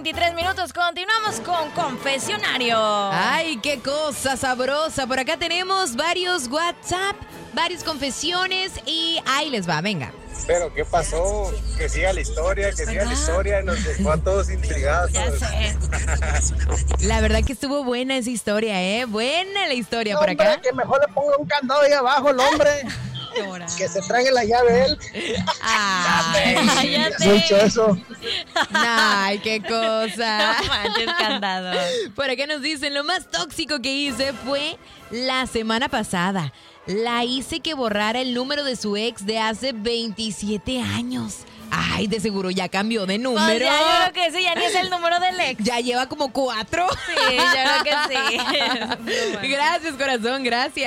8:23. Continuamos con Confesionario. Ay, qué cosa sabrosa. Por acá tenemos varios WhatsApp, varias confesiones y ahí les va, venga. Pero, ¿qué pasó? Que siga la historia, nos dejó a todos intrigados. Ya sé. La verdad que estuvo buena esa historia, ¿eh? Buena la historia por Hombre, acá. que mejor le ponga un candado ahí abajo el hombre. Que se trague la llave él. Cállate. Mucho eso. Ay, qué cosa. No manches, candado. Por acá nos dicen, lo más tóxico que hice fue la semana pasada. La hice que borrara el número de su ex de hace 27 años. Ay, de seguro ya cambió de número. Pues ya, yo creo que ese ya ni es el número del ex. Ya lleva como 4. Sí, yo creo que sí. Gracias, corazón, gracias.